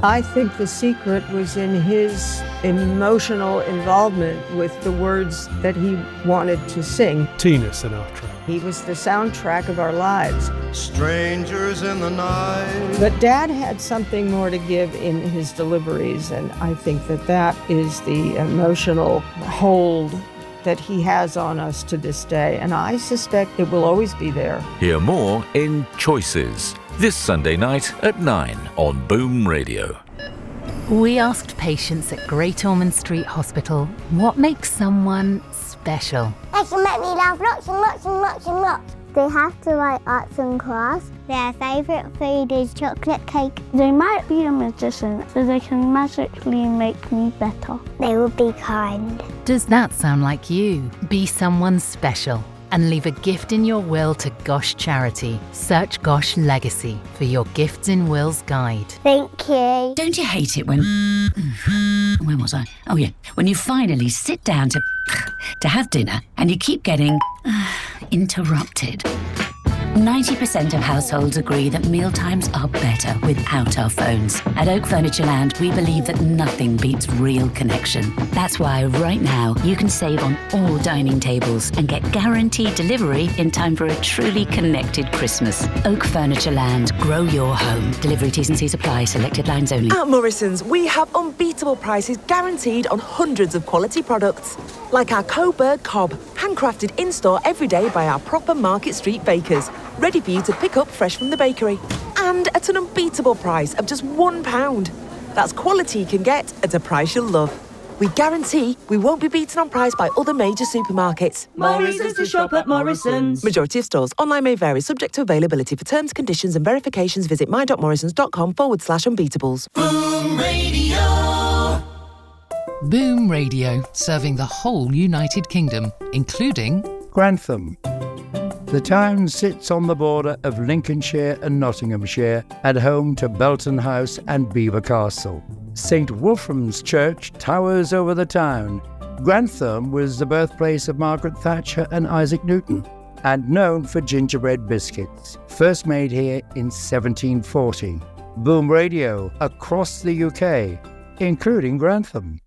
I think the secret was in his emotional involvement with the words that he wanted to sing. Tina Sinatra. He was the soundtrack of our lives. Strangers in the night. But Dad had something more to give in his deliveries, and I think that is the emotional hold that he has on us to this day, and I suspect it will always be there. Hear more in Choices, this Sunday night at 9 on Boom Radio. We asked patients at Great Ormond Street Hospital what makes someone special. They can make me laugh lots and lots and lots and lots. They have to write arts and crafts. Their favourite food is chocolate cake. They might be a magician, so they can magically make me better. They will be kind. Does that sound like you? Be someone special and leave a gift in your will to Gosh Charity. Search Gosh Legacy for your Gifts in Wills guide. Thank you. Don't you hate it when... Where was I? Oh yeah, when you finally sit down to have dinner and you keep getting interrupted. 90% of households agree that mealtimes are better without our phones. At Oak Furniture Land, we believe that nothing beats real connection. That's why right now you can save on all dining tables and get guaranteed delivery in time for a truly connected Christmas. Oak Furniture Land, grow your home. Delivery T's and C's apply, selected lines only. At Morrison's, we have unbeatable prices guaranteed on hundreds of quality products. Like our Coburg Cobb, handcrafted in-store every day by our proper Market Street bakers, ready for you to pick up fresh from the bakery. And at an unbeatable price of just £1. That's quality you can get at a price you'll love. We guarantee we won't be beaten on price by other major supermarkets. Morrison's to shop at Morrison's. Majority of stores. Online may vary, subject to availability. For terms, conditions and verifications, visit my.morrisons.com/unbeatables. Boom Radio. Boom Radio, serving the whole United Kingdom, including Grantham. The town sits on the border of Lincolnshire and Nottinghamshire, at home to Belton House and Belvoir Castle. St Wolfram's Church towers over the town. Grantham was the birthplace of Margaret Thatcher and Isaac Newton, and known for gingerbread biscuits, first made here in 1740. Boom Radio across the UK, including Grantham.